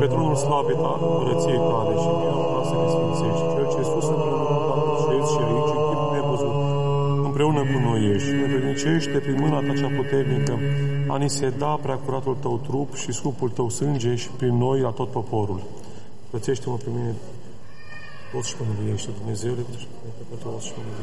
pe tronul slavei tale, împărăției tale și mie ta să ne sfințești. Cel ce sus împreună cu Tatăl și ești și aici, în chip nevăzut, împreună cu noi ești. Ne vrednicește prin mâna ta cea puternică a ni se da preacuratul tău trup și scumpul tău sânge și prin noi la tot poporul. Plățește-mă pe mine toți și mă mântuiește, Dumnezeule, pe toți și mă mântuiește.